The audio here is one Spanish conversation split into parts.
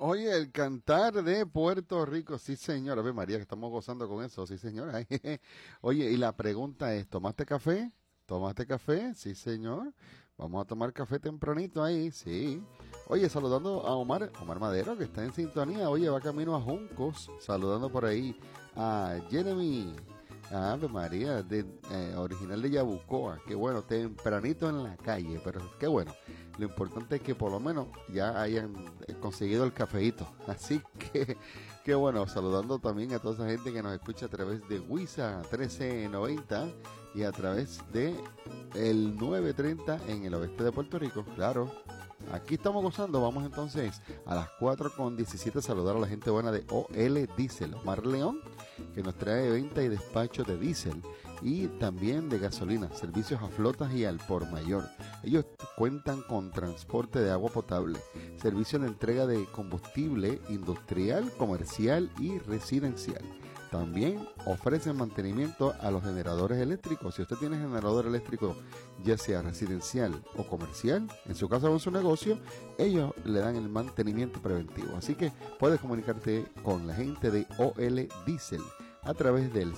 Oye, el cantar de Puerto Rico, sí señor, Ave María, que estamos gozando con eso, sí señor. Ay, oye, y la pregunta es, ¿tomaste café? ¿Tomaste café? Sí señor. Vamos a tomar café tempranito ahí, sí. Oye, saludando a Omar Madero, que está en sintonía. Oye, va camino a Juncos, saludando por ahí a Jeremy. Ave María, original de Yabucoa, qué bueno, tempranito en la calle, pero qué bueno. Lo importante es que por lo menos ya hayan conseguido el cafeíto. Así que, qué bueno, saludando también a toda esa gente que nos escucha a través de WISA 1390 y a través de el 930 en el oeste de Puerto Rico, claro. Aquí estamos gozando, vamos entonces a las 4:17 a saludar a la gente buena de OL Diesel, Omar León, que nos trae venta y despacho de diésel y también de gasolina, servicios a flotas y al por mayor. Ellos cuentan con transporte de agua potable, servicio de entrega de combustible industrial, comercial y residencial. También ofrecen mantenimiento a los generadores eléctricos. Si usted tiene generador eléctrico, ya sea residencial o comercial, en su casa o en su negocio, ellos le dan el mantenimiento preventivo. Así que puedes comunicarte con la gente de OL Diesel a través del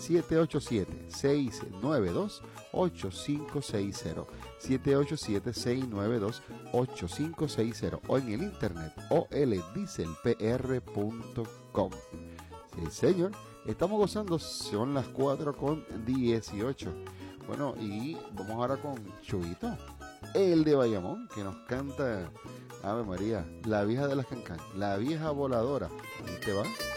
787-692-8560, 787-692-8560 o en el internet oldieselpr.com. Sí, señor. Estamos gozando, son las 4:18. Bueno, y vamos ahora con Chuito, el de Bayamón, que nos canta, Ave María, la vieja de las Cancán, la vieja voladora. Ahí te va.